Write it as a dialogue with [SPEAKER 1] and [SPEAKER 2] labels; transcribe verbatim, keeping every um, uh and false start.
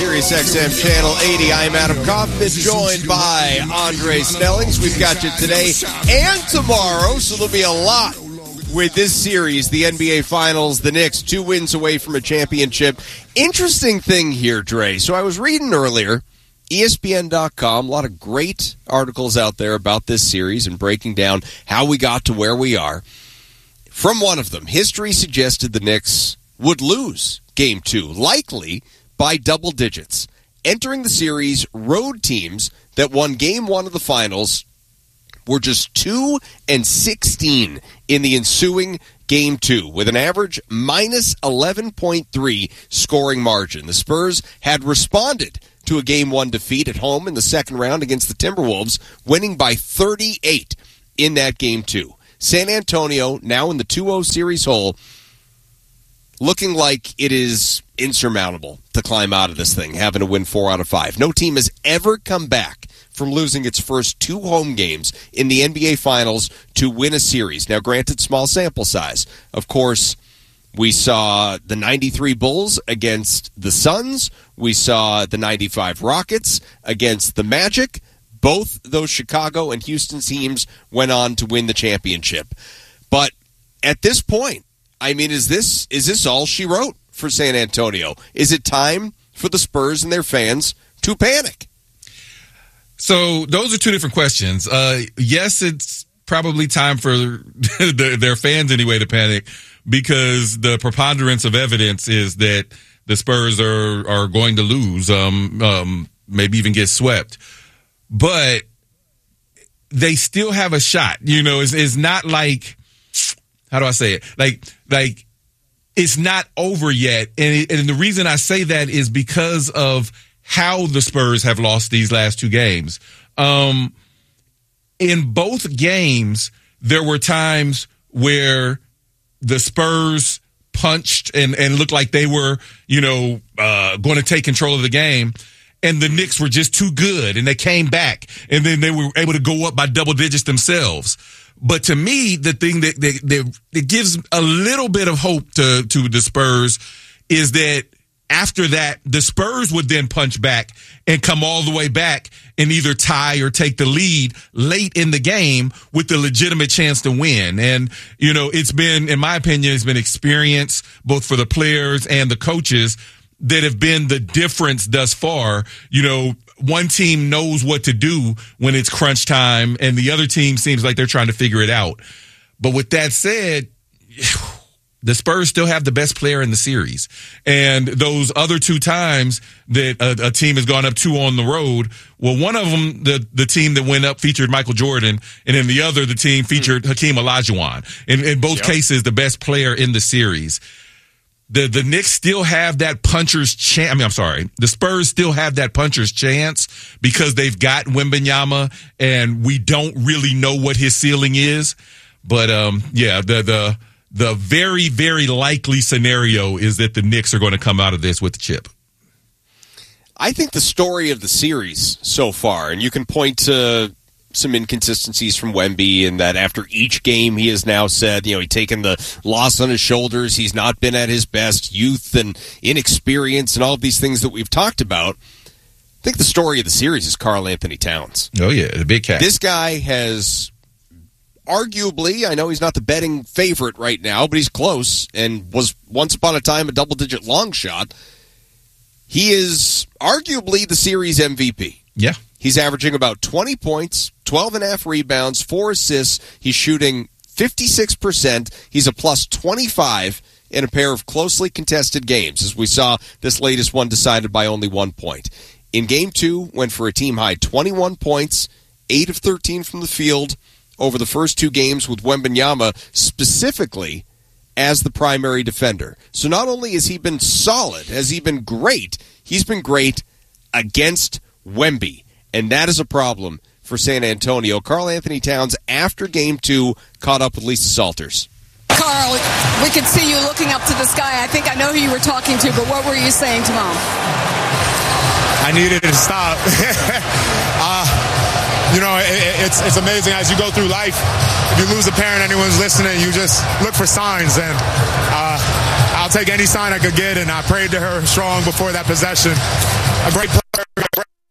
[SPEAKER 1] Sirius X M Channel eighty. I'm Adam Kaufman, joined by Andre Snellings. We've got you today and tomorrow, so there'll be a lot with this series, the N B A Finals. The Knicks, two wins away from a championship. Interesting thing here, Dre. So I was reading earlier, E S P N dot com, a lot of great articles out there about this series and breaking down how we got to where we are. From one of them, history suggested the Knicks would lose Game two, likely by double digits. Entering the series, road teams that won Game one of the Finals were just two and sixteen in the ensuing Game two, with an average minus eleven point three scoring margin. The Spurs had responded to a Game one defeat at home in the second round against the Timberwolves, winning by thirty-eight in that Game two. San Antonio, now in the two oh series hole, looking like it is insurmountable to climb out of this thing, having to win four out of five. No team has ever come back from losing its first two home games in the N B A Finals to win a series. Now, granted, small sample size. Of course, we saw the ninety-three Bulls against the Suns. We saw the ninety-five Rockets against the Magic. Both those Chicago and Houston teams went on to win the championship. But at this point, I mean, is this is this all she wrote for San Antonio? Is it time for the Spurs and their fans to panic?
[SPEAKER 2] So those are two different questions. Uh, yes, it's probably time for the, their fans anyway to panic, because the preponderance of evidence is that the Spurs are are going to lose, um, um, maybe even get swept. But they still have a shot. You know, it's, it's not like, how do I say it? Like, like it's not over yet. And, it, and the reason I say that is because of how the Spurs have lost these last two games. Um, in both games, there were times where the Spurs punched and, and looked like they were, you know, uh, going to take control of the game. And the Knicks were just too good, and they came back, and then they were able to go up by double digits themselves. But to me, the thing that, that, that, that gives a little bit of hope to, to the Spurs is that after that, the Spurs would then punch back and come all the way back and either tie or take the lead late in the game with the legitimate chance to win. And, you know, it's been, in my opinion, it's been experience both for the players and the coaches that have been the difference thus far. You know, one team knows what to do when it's crunch time, and the other team seems like they're trying to figure it out. But with that said, the Spurs still have the best player in the series. And those other two times that a, a team has gone up two on the road, well, one of them, the, the team that went up featured Michael Jordan, and in the other, the team featured Hakeem Olajuwon. In, in both yep. cases, the best player in the series. The the Knicks still have that puncher's chance. I mean, I'm sorry. The Spurs still have that puncher's chance because they've got Wembanyama, and we don't really know what his ceiling is. But, um, yeah, the the the very, very likely scenario is that the Knicks are going to come out of this with the chip.
[SPEAKER 1] I think the story of the series so far, and you can point to some inconsistencies from Wemby in that after each game he has now said, you know, he's taken the loss on his shoulders. He's not been at his best. Youth and inexperience and all of these things that we've talked about. I think the story of the series is Karl Anthony Towns.
[SPEAKER 2] Oh, yeah, the big cat.
[SPEAKER 1] This guy has arguably, I know he's not the betting favorite right now, but he's close and was once upon a time a double-digit long shot. He is arguably the series M V P.
[SPEAKER 2] Yeah.
[SPEAKER 1] He's averaging about twenty points, twelve and a half rebounds, four assists. He's shooting fifty-six percent. He's a plus twenty-five in a pair of closely contested games, as we saw this latest one decided by only one point. In Game two, went for a team-high twenty-one points, eight of thirteen from the field over the first two games with Wembanyama specifically as the primary defender. So not only has he been solid, has he been great, he's been great against Wemby. And that is a problem for San Antonio. Karl Anthony Towns, after Game two, caught up with Lisa Salters.
[SPEAKER 3] Karl, we could see you looking up to the sky. I think I know who you were talking to, but what were you saying to Mom?
[SPEAKER 4] I needed it to stop. uh, you know, it, it's it's amazing as you go through life. If you lose a parent, anyone's listening, you just look for signs. And uh, I'll take any sign I could get, and I prayed to her strong before that possession. a great play.